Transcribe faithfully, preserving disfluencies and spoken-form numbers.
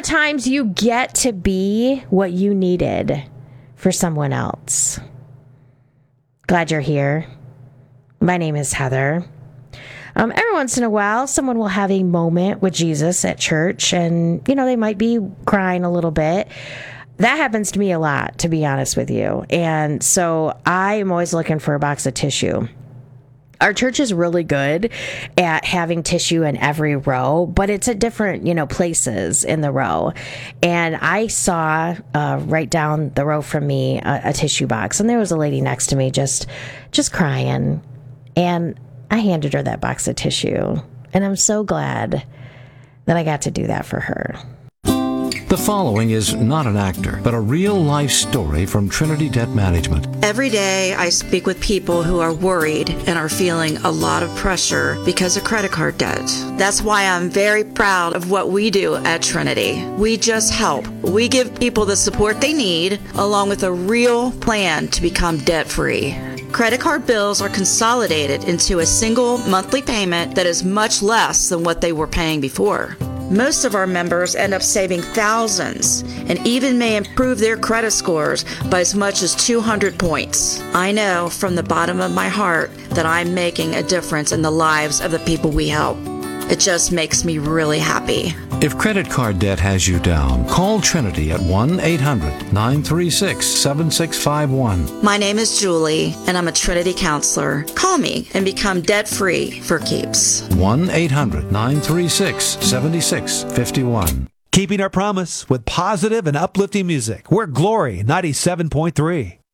Sometimes you get to be what you needed for someone else. Glad you're here. My name is Heather. Um, every once in a while, someone will have a moment with Jesus at church, and, you know, they might be crying a little bit. That happens to me a lot, to be honest with you. And so I am always looking for a box of tissue. Our church is really good at having tissue in every row, but it's at different, you know, places in the row. And I saw uh, right down the row from me a, a tissue box, and there was a lady next to me just, just crying. And I handed her that box of tissue, and I'm so glad that I got to do that for her. The following is not an actor, but a real-life story from Trinity Debt Management. Every day I speak with people who are worried and are feeling a lot of pressure because of credit card debt. That's why I'm very proud of what we do at Trinity. We just help. We give people the support they need, along with a real plan to become debt-free. Credit card bills are consolidated into a single monthly payment that is much less than what they were paying before. Most of our members end up saving thousands and even may improve their credit scores by as much as two hundred points. I know from the bottom of my heart that I'm making a difference in the lives of the people we help. It just makes me really happy. If credit card debt has you down, call Trinity at one eight hundred nine three six seven six five one. My name is Julie, and I'm a Trinity counselor. Call me and become debt-free for keeps. one eight hundred nine three six seven six five one. Keeping our promise with positive and uplifting music. We're Glory ninety-seven point three.